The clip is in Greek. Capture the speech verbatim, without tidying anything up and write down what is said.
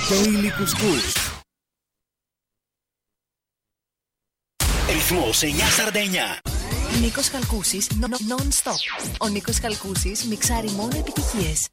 Daily Couscous. Ρυθμός εννιακόσια σαράντα εννιά. Νίκος Χαλκούσης, non-stop. Ο Νίκος Χαλκούσης μιξάρει μόνο επιτυχίες.